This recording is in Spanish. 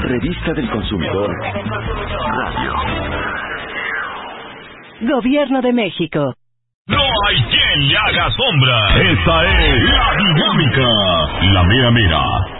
Revista del Consumidor. Radio. Gobierno de México. No hay quien le haga sombra. Esta es La Dinámica. La mera mera.